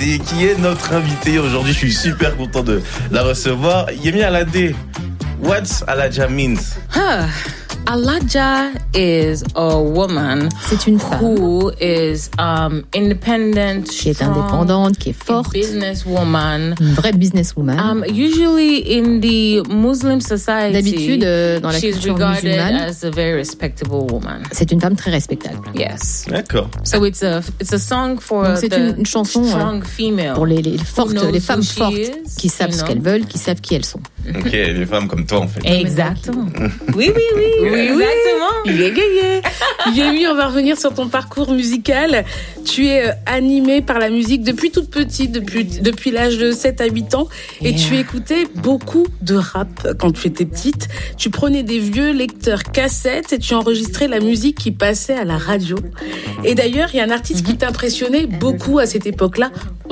Alade, qui est notre invitée aujourd'hui. Je suis super content de la recevoir. Yemi Alade, what's Alaja means? Alaja is a woman. C'est une femme who is independent, qui est indépendante, qui est forte, businesswoman, une vraie businesswoman. Usually in the Muslim society, d'habitude dans la culture musulmane, as a very respectable woman. C'est une femme très respectable. Yes. D'accord. So it's a song for Donc c'est une chanson strong female, les fortes, les femmes fortes qui savent ce qu'elles veulent, qui savent qui elles sont. Ok, les femmes comme toi en fait. Exactement. Oui. Exactement. Yemi, on va revenir sur ton parcours musical. Tu es animée par la musique depuis toute petite, depuis l'âge de 7 à 8 ans. Et tu écoutais beaucoup de rap quand tu étais petite. Tu prenais des vieux lecteurs cassettes et tu enregistrais la musique qui passait à la radio. Et d'ailleurs, il y a un artiste qui t'impressionnait beaucoup à cette époque-là.